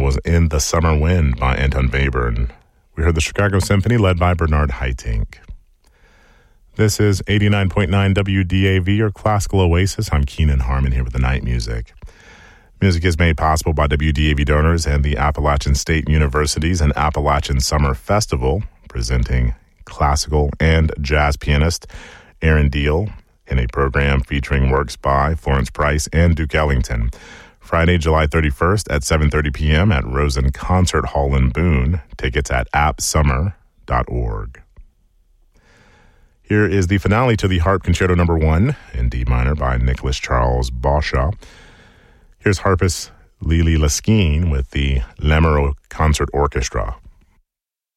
was In the Summer Wind by Anton Webern. We heard the Chicago Symphony led by Bernard Haitink. This is 89.9 WDAV, your classical oasis. I'm Keenan Harmon here with the night music. Music is made possible by WDAV donors and the Appalachian State University's and Appalachian Summer Festival, presenting classical and jazz pianist Aaron Deal in a program featuring works by Florence Price and Duke Ellington. Friday, July 31st at 7:30 p.m. at Rosen Concert Hall in Boone. Tickets at appsummer.org. Here is the finale to the Harp Concerto No. 1 in D minor by Nicholas Charles Boshaw. Here's harpist Lili Laskin with the Lamoureux Concert Orchestra.